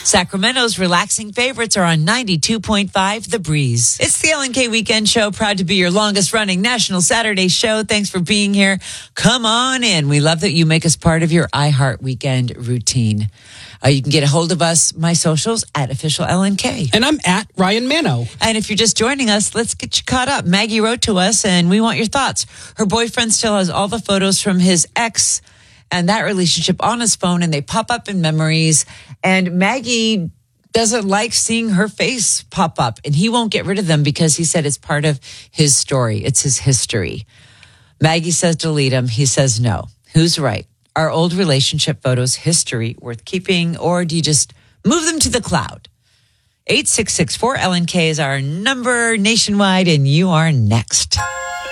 Sacramento's relaxing favorites are on 92.5 The Breeze. It's the LNK Weekend Show, proud to be your longest running national Saturday show. Thanks for being here. Come on in. We love that you make us part of your iHeart Weekend routine. You can get a hold of us, my socials, at official LNK. And I'm at Ryan Mano. And if you're just joining us, let's get you caught up. Maggie wrote to us, and we want your thoughts. Her boyfriend still has all the photos from his ex and that relationship on his phone, and they pop up in memories. And Maggie doesn't like seeing her face pop up, and he won't get rid of them because he said it's part of his story. It's his history. Maggie says delete them. He says no. Who's right? Are old relationship photos history worth keeping, or do you just move them to the cloud? 866-4LNK is our number nationwide, and you are next.